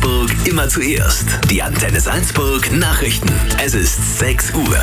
Salzburg immer zuerst. Die Antenne Salzburg Nachrichten. Es ist 6 Uhr.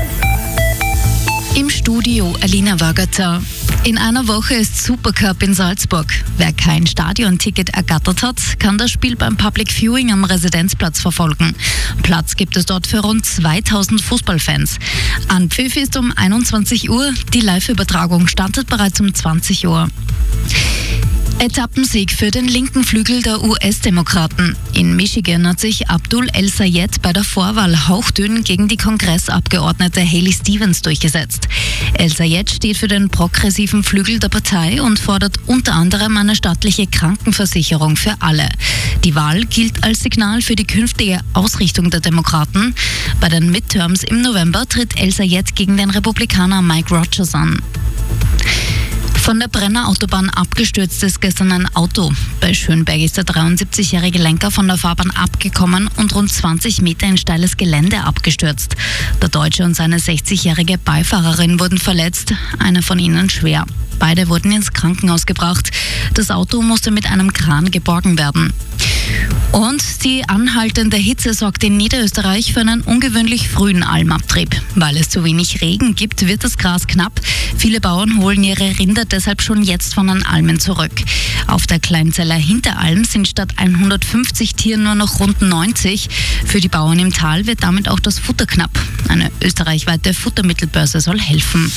Im Studio Alina Wagater. In einer Woche ist Supercup in Salzburg. Wer kein Stadionticket ergattert hat, kann das Spiel beim Public Viewing am Residenzplatz verfolgen. Platz gibt es dort für rund 2000 Fußballfans. Anpfiff ist um 21 Uhr. Die Live-Übertragung startet bereits um 20 Uhr. Etappensieg für den linken Flügel der US-Demokraten. In Michigan hat sich Abdul El-Sayed bei der Vorwahl hauchdünn gegen die Kongressabgeordnete Haley Stevens durchgesetzt. El-Sayed steht für den progressiven Flügel der Partei und fordert unter anderem eine staatliche Krankenversicherung für alle. Die Wahl gilt als Signal für die künftige Ausrichtung der Demokraten. Bei den Midterms im November tritt El-Sayed gegen den Republikaner Mike Rogers an. Von der Brenner Autobahn abgestürzt ist gestern ein Auto. Bei Schönberg ist der 73-jährige Lenker von der Fahrbahn abgekommen und rund 20 Meter in steiles Gelände abgestürzt. Der Deutsche und seine 60-jährige Beifahrerin wurden verletzt, einer von ihnen schwer. Beide wurden ins Krankenhaus gebracht. Das Auto musste mit einem Kran geborgen werden. Und die anhaltende Hitze sorgt in Niederösterreich für einen ungewöhnlich frühen Almabtrieb. Weil es zu wenig Regen gibt, wird das Gras knapp. Viele Bauern holen ihre Rinder deshalb schon jetzt von den Almen zurück. Auf der Kleinzeller Hinteralm sind statt 150 Tieren nur noch rund 90. Für die Bauern im Tal wird damit auch das Futter knapp. Eine österreichweite Futtermittelbörse soll helfen.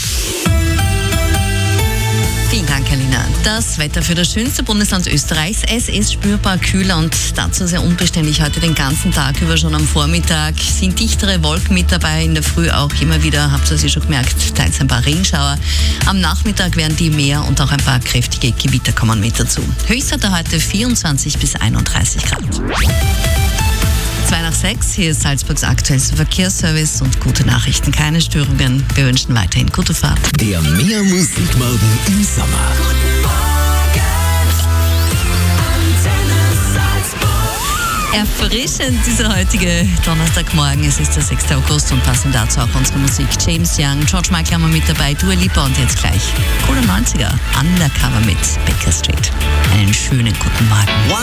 Vielen Dank, Alina. Das Wetter für das schönste Bundesland Österreichs. Es ist spürbar kühler und dazu sehr unbeständig heute den ganzen Tag über. Schon am Vormittag sind dichtere Wolken mit dabei, in der Früh auch immer wieder, habt ihr schon gemerkt, teils ein paar Regenschauer. Am Nachmittag werden die mehr und auch ein paar kräftige Gewitter kommen mit dazu. Höchstwerte heute 24 bis 31 Grad. 5:02, hier ist Salzburgs aktuellster Verkehrsservice und gute Nachrichten, keine Störungen. Wir wünschen weiterhin gute Fahrt. Der Mehr Musikmorgen im Sommer. Guten Morgen, Antenne Salzburg. Erfrischend dieser heutige Donnerstagmorgen. Es ist der 6. August und passend dazu auch unsere Musik. James Young, George Michael haben wir mit dabei, Dua Lipa und jetzt gleich coole 90er, Undercover mit Baker Street. Einen schönen guten Morgen.